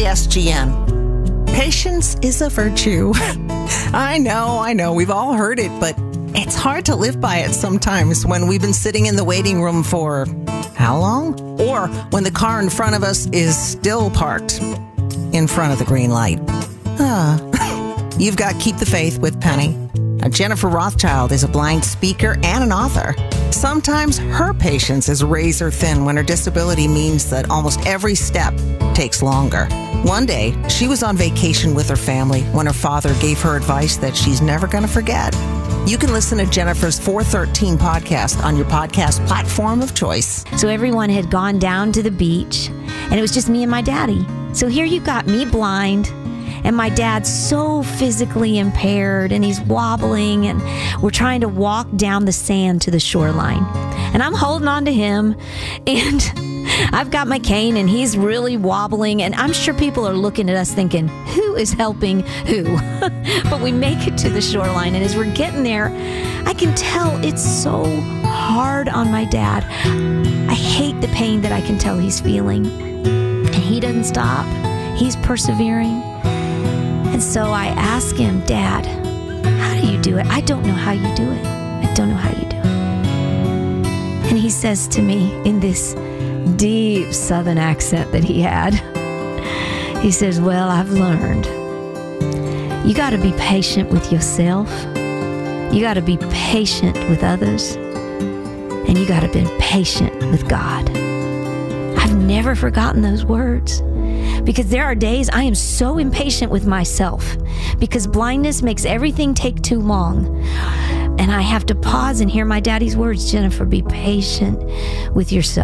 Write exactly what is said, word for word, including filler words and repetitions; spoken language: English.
A S G N. Patience is a virtue. I know, I know, we've all heard it, but it's hard to live by it sometimes when we've been sitting in the waiting room for how long? Or when the car in front of us is still parked in front of the green light. Ah, you've got Keep the Faith with Penny. Now, Jennifer Rothschild is a blind speaker and an author. Sometimes her patience is razor thin when her disability means that almost every step takes longer. One day, she was on vacation with her family when her father gave her advice that she's never going to forget. You can listen to Jennifer's four thirteen podcast on your podcast platform of choice. So everyone had gone down to the beach, and it was just me and my daddy. So here you got me blind, and my dad's so physically impaired, and he's wobbling, and we're trying to walk down the sand to the shoreline. And I'm holding on to him, and I've got my cane, and he's really wobbling, and I'm sure people are looking at us thinking, who is helping who? But we make it to the shoreline, and as we're getting there, I can tell it's so hard on my dad. I hate the pain that I can tell he's feeling, and he doesn't stop. He's persevering. And so I ask him, Dad, how do you do it? I don't know how you do it. I don't know how you do it. And he says to me in this deep Southern accent that he had, he says, well, I've learned you got to be patient with yourself. You got to be patient with others. And you got to be patient with God. I've never forgotten those words. Because there are days I am so impatient with myself because blindness makes everything take too long. And I have to pause and hear my daddy's words, Jennifer, be patient with yourself.